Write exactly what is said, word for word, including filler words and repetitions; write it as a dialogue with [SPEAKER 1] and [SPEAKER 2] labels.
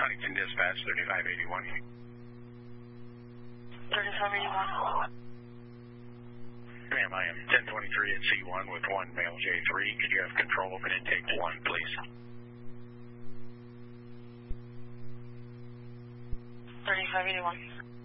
[SPEAKER 1] Huntington Dispatch, thirty-five eighty-one.
[SPEAKER 2] thirty-five eighty-one.
[SPEAKER 1] Ma'am, I am ten twenty-three at C one with one male J three. Could you have control open intake one, please?
[SPEAKER 2] thirty-five eighty-one.